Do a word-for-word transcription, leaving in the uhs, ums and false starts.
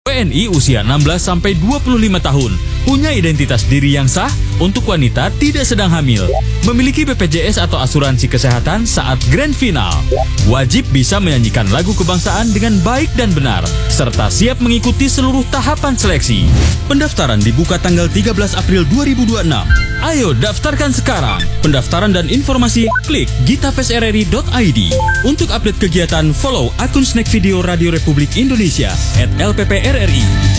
W N I usia enam belas sampai dua puluh lima tahun, punya identitas diri yang sah, untuk wanita tidak sedang hamil, memiliki B P J S atau asuransi kesehatan saat grand final, wajib bisa menyanyikan lagu kebangsaan dengan baik dan benar, serta siap mengikuti seluruh tahapan seleksi. Pendaftaran dibuka tanggal tiga belas April dua ribu dua puluh enam. Ayo daftarkan sekarang. Pendaftaran dan informasi klik gitafestrri dot i d. Untuk update kegiatan, follow akun Snack Video Radio Republik Indonesia at L P P R R I.